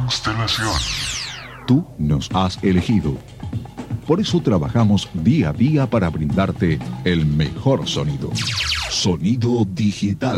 Constelación. Tú nos has elegido. Por eso trabajamos día a día para brindarte el mejor sonido. Sonido digital.